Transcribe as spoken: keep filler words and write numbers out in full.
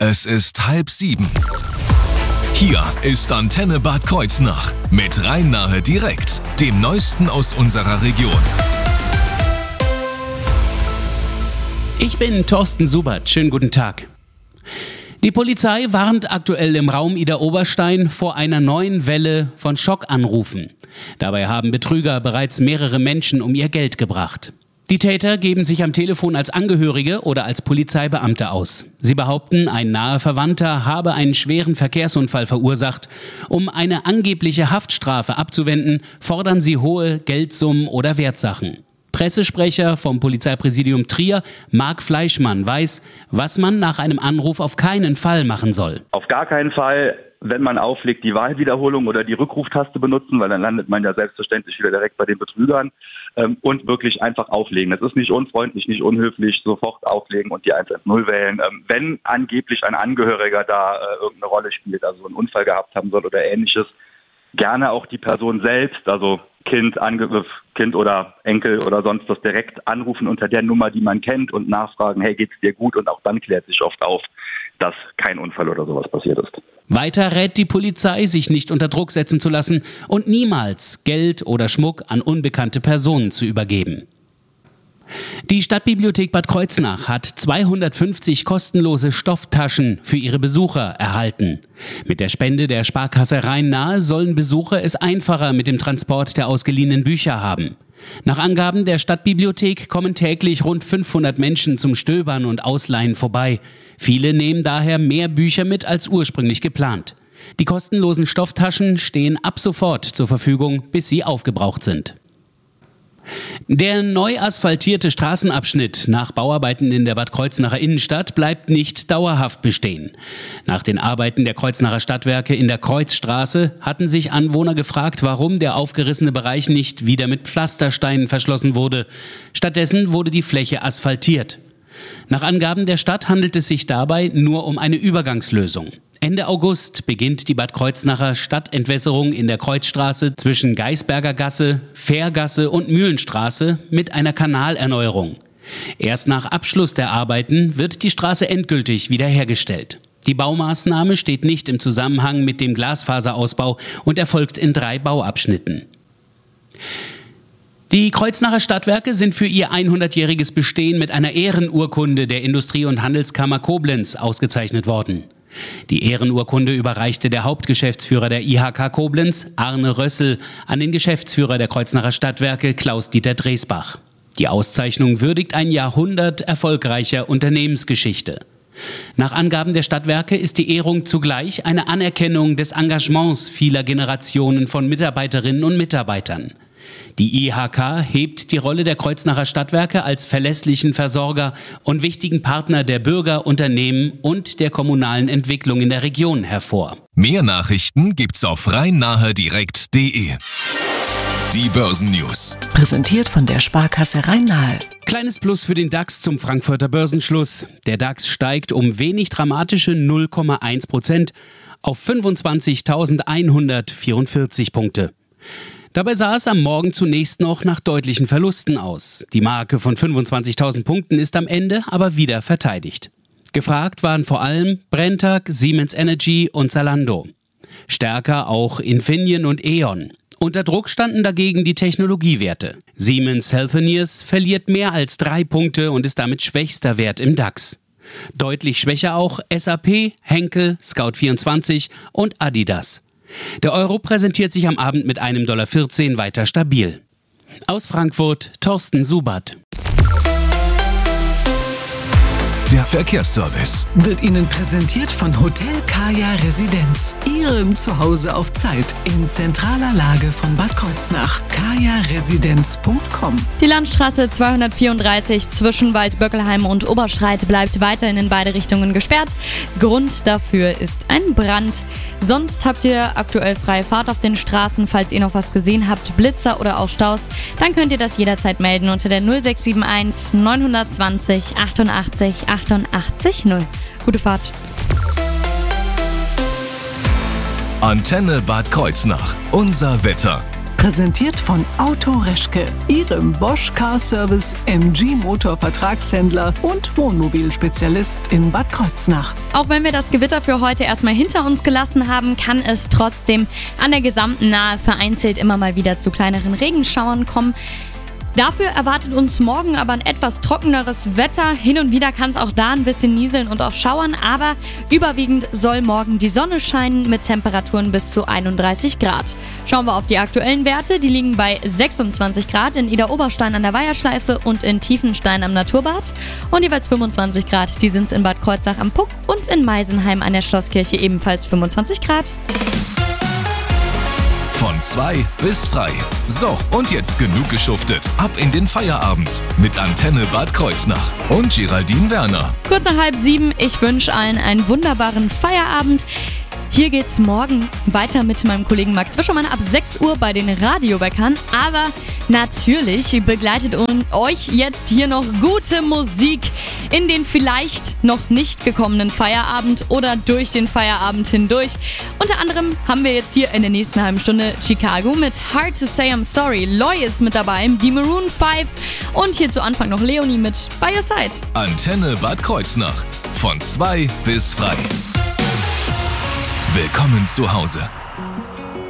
Es ist halb sieben. Hier ist Antenne Bad Kreuznach mit Rhein-Nahe direkt, dem Neuesten aus unserer Region. Ich bin Thorsten Subert. Schönen guten Tag. Die Polizei warnt aktuell im Raum Idar-Oberstein vor einer neuen Welle von Schockanrufen. Dabei haben Betrüger bereits mehrere Menschen um ihr Geld gebracht. Die Täter geben sich am Telefon als Angehörige oder als Polizeibeamte aus. Sie behaupten, ein naher Verwandter habe einen schweren Verkehrsunfall verursacht. Um eine angebliche Haftstrafe abzuwenden, fordern sie hohe Geldsummen oder Wertsachen. Pressesprecher vom Polizeipräsidium Trier, Marc Fleischmann, weiß, was man nach einem Anruf auf keinen Fall machen soll. Auf gar keinen Fall, wenn man auflegt, die Wahlwiederholung oder die Rückruftaste benutzen, weil dann landet man ja selbstverständlich wieder direkt bei den Betrügern, ähm, und wirklich einfach auflegen. Das ist nicht unfreundlich, nicht unhöflich, sofort auflegen und die eins eins null wählen. Ähm, wenn angeblich ein Angehöriger da äh, irgendeine Rolle spielt, also einen Unfall gehabt haben soll oder ähnliches, gerne auch die Person selbst, also Kind, Angriff, Kind oder Enkel oder sonst was direkt anrufen unter der Nummer, die man kennt und nachfragen, hey, geht's dir gut? Und auch dann klärt sich oft auf, dass kein Unfall oder sowas passiert ist. Weiter rät die Polizei, sich nicht unter Druck setzen zu lassen und niemals Geld oder Schmuck an unbekannte Personen zu übergeben. Die Stadtbibliothek Bad Kreuznach hat zweihundertfünfzig kostenlose Stofftaschen für ihre Besucher erhalten. Mit der Spende der Sparkasse Rhein-Nahe sollen Besucher es einfacher mit dem Transport der ausgeliehenen Bücher haben. Nach Angaben der Stadtbibliothek kommen täglich rund fünfhundert Menschen zum Stöbern und Ausleihen vorbei. Viele nehmen daher mehr Bücher mit als ursprünglich geplant. Die kostenlosen Stofftaschen stehen ab sofort zur Verfügung, bis sie aufgebraucht sind. Der neu asphaltierte Straßenabschnitt nach Bauarbeiten in der Bad Kreuznacher Innenstadt bleibt nicht dauerhaft bestehen. Nach den Arbeiten der Kreuznacher Stadtwerke in der Kreuzstraße hatten sich Anwohner gefragt, warum der aufgerissene Bereich nicht wieder mit Pflastersteinen verschlossen wurde. Stattdessen wurde die Fläche asphaltiert. Nach Angaben der Stadt handelt es sich dabei nur um eine Übergangslösung. Ende August beginnt die Bad Kreuznacher Stadtentwässerung in der Kreuzstraße zwischen Geisberger Gasse, Fährgasse und Mühlenstraße mit einer Kanalerneuerung. Erst nach Abschluss der Arbeiten wird die Straße endgültig wiederhergestellt. Die Baumaßnahme steht nicht im Zusammenhang mit dem Glasfaserausbau und erfolgt in drei Bauabschnitten. Die Kreuznacher Stadtwerke sind für ihr hundertjähriges Bestehen mit einer Ehrenurkunde der Industrie- und Handelskammer Koblenz ausgezeichnet worden. Die Ehrenurkunde überreichte der Hauptgeschäftsführer der I H K Koblenz, Arne Rössel, an den Geschäftsführer der Kreuznacher Stadtwerke, Klaus-Dieter Dresbach. Die Auszeichnung würdigt ein Jahrhundert erfolgreicher Unternehmensgeschichte. Nach Angaben der Stadtwerke ist die Ehrung zugleich eine Anerkennung des Engagements vieler Generationen von Mitarbeiterinnen und Mitarbeitern. Die I H K hebt die Rolle der Kreuznacher Stadtwerke als verlässlichen Versorger und wichtigen Partner der Bürger, Unternehmen und der kommunalen Entwicklung in der Region hervor. Mehr Nachrichten gibt's auf rhein-nahe direkt punkt de. Die Börsennews. Präsentiert von der Sparkasse Rhein-Nahe. Kleines Plus für den DAX zum Frankfurter Börsenschluss. Der DAX steigt um wenig dramatische null Komma eins Prozent auf fünfundzwanzigtausendeinhundertvierundvierzig Punkte. Dabei sah es am Morgen zunächst noch nach deutlichen Verlusten aus. Die Marke von fünfundzwanzigtausend Punkten ist am Ende aber wieder verteidigt. Gefragt waren vor allem Brenntag, Siemens Energy und Zalando. Stärker auch Infineon und E.ON. Unter Druck standen dagegen die Technologiewerte. Siemens Healthineers verliert mehr als drei Punkte und ist damit schwächster Wert im DAX. Deutlich schwächer auch S A P, Henkel, Scout vierundzwanzig und Adidas. Der Euro präsentiert sich am Abend mit einem Komma vierzehn Dollar weiter stabil. Aus Frankfurt, Thorsten Subert. Der Verkehrsservice Wird Ihnen präsentiert von Hotel Kaya Residenz. Ihrem Zuhause auf Zeit in zentraler Lage von Bad Kreuznach. kaya residenz punkt com. Die Landstraße zweihundertvierunddreißig zwischen Waldböckelheim und Oberschreit bleibt weiterhin in beide Richtungen gesperrt. Grund dafür ist ein Brand. Sonst habt ihr aktuell freie Fahrt auf den Straßen. Falls ihr noch was gesehen habt, Blitzer oder auch Staus, dann könnt ihr das jederzeit melden unter der null sechs sieben eins neun zwei null achtundachtzig achtundachtzig null. Gute Fahrt. Antenne Bad Kreuznach. Unser Wetter. Präsentiert von Auto Reschke, Ihrem Bosch Car Service M G Motor Vertragshändler und Wohnmobilspezialist in Bad Kreuznach. Auch wenn wir das Gewitter für heute erstmal hinter uns gelassen haben, kann es trotzdem an der gesamten Nahe vereinzelt immer mal wieder zu kleineren Regenschauern kommen. Dafür erwartet uns morgen aber ein etwas trockeneres Wetter. Hin und wieder kann es auch da ein bisschen nieseln und auch schauern, aber überwiegend soll morgen die Sonne scheinen mit Temperaturen bis zu einunddreißig Grad. Schauen wir auf die aktuellen Werte. Die liegen bei sechsundzwanzig Grad in Idar-Oberstein an der Weiherschleife und in Tiefenstein am Naturbad. Und jeweils fünfundzwanzig Grad, die sind es in Bad Kreuznach am Puck und in Meisenheim an der Schlosskirche ebenfalls fünfundzwanzig Grad. Von zwei bis frei. So, und jetzt genug geschuftet. Ab in den Feierabend mit Antenne Bad Kreuznach und Geraldine Werner. Kurz nach halb sieben, ich wünsche allen einen wunderbaren Feierabend. Hier geht's morgen weiter mit meinem Kollegen Max Wischermann ab sechs Uhr bei den Radiobäckern. Aber natürlich begleitet euch jetzt hier noch gute Musik in den vielleicht noch nicht gekommenen Feierabend oder durch den Feierabend hindurch. Unter anderem haben wir jetzt hier in der nächsten halben Stunde Chicago mit Hard to Say I'm Sorry. Loy ist mit dabei, die Maroon fünf und hier zu Anfang noch Leonie mit By Your Side. Antenne Bad Kreuznach. Von zwei bis frei. Willkommen zu Hause.